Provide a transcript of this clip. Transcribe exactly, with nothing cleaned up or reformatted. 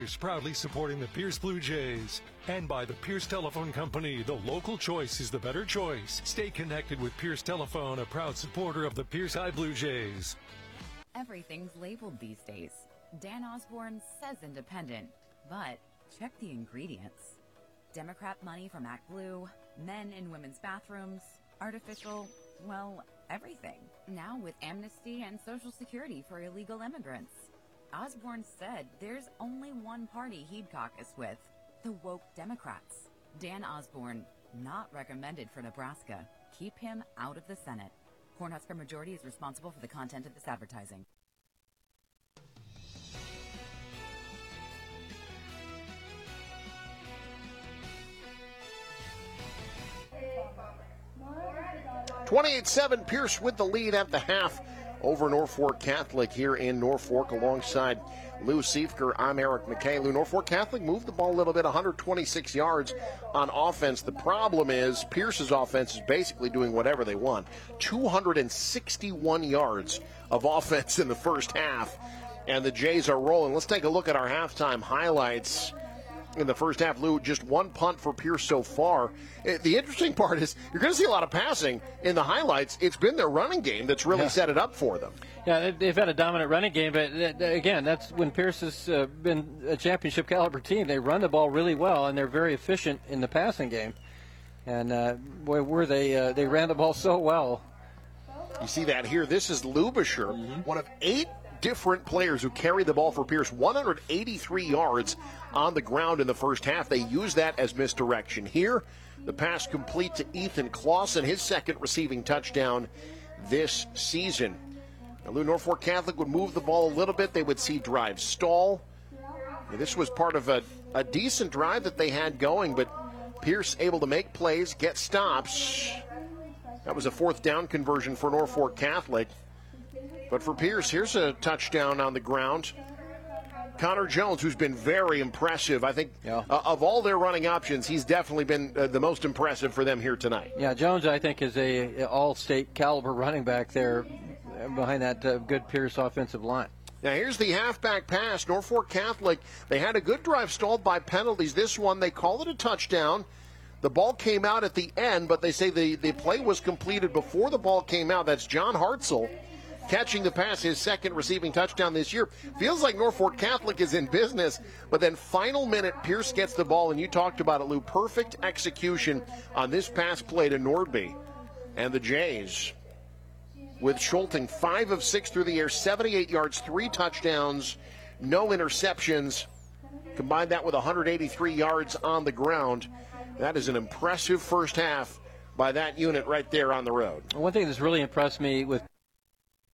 is proudly supporting the Pierce Blue Jays. And by the Pierce Telephone Company, the local choice is the better choice. Stay connected with Pierce Telephone, a proud supporter of the Pierce High Blue Jays. Everything's labeled these days. Dan Osborne says independent, but check the ingredients. Democrat money from ActBlue, men in women's bathrooms, artificial, well, everything. Now with amnesty and Social Security for illegal immigrants. Osborne said there's only one party he'd caucus with, the woke Democrats. Dan Osborne, not recommended for Nebraska. Keep him out of the Senate. Cornhusker Majority is responsible for the content of this advertising. twenty-eight seven, Pierce with the lead at the half over Norfolk Catholic here in Norfolk alongside Lou Siefker. I'm Eric McKay. Lou, Norfolk Catholic moved the ball a little bit, one hundred twenty-six yards on offense. The problem is Pierce's offense is basically doing whatever they want. two hundred sixty-one yards of offense in the first half, and the Jays are rolling. Let's take a look at our halftime highlights. In the first half, Lou, just one punt for Pierce so far. The interesting part is you're going to see a lot of passing in the highlights. It's been their running game that's really yeah. set it up for them. Yeah, they've had a dominant running game, but again, that's when Pierce has uh, been a championship caliber team. They run the ball really well, and they're very efficient in the passing game. And uh, boy, were they uh, they ran the ball so well. You see that here. This is Lubisher, mm-hmm. one of eight different players who carried the ball for Pierce. one hundred eighty-three yards on the ground in the first half. They use that as misdirection. Here, the pass complete to Ethan Clausen, his second receiving touchdown this season. Now, Lou, Norfolk Catholic would move the ball a little bit. They would see drives stall. And this was part of a, a decent drive that they had going, but Pierce able to make plays, get stops. That was a fourth down conversion for Norfolk Catholic. But for Pierce, here's a touchdown on the ground. Connor Jones, who's been very impressive. I think yeah. uh, of all their running options, he's definitely been uh, the most impressive for them here tonight. Yeah, Jones, I think, is a, a all-state caliber running back there behind that uh, good Pierce offensive line. Now here's the halfback pass. Norfolk Catholic, they had a good drive stalled by penalties. This one, they call it a touchdown. The ball came out at the end, but they say the, the play was completed before the ball came out. That's John Hartzell catching the pass, his second receiving touchdown this year. Feels like Norfolk Catholic is in business, but then final minute, Pierce gets the ball, and you talked about it, Lou. Perfect execution on this pass play to Nordby. And the Jays, with Schulting, five of six through the air, seventy-eight yards, three touchdowns, no interceptions. Combine that with one hundred eighty-three yards on the ground. That is an impressive first half by that unit right there on the road. One thing that's really impressed me with